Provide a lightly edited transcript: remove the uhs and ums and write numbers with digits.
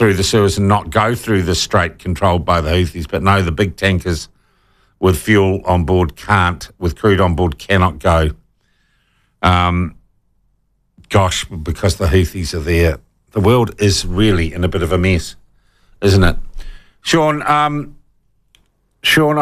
through the Suez and not go through the strait controlled by the Houthis. But no, the big tankers with fuel on board with crude on board cannot go. Because the Houthis are there. The world is really in a bit of a mess, isn't it? Sean,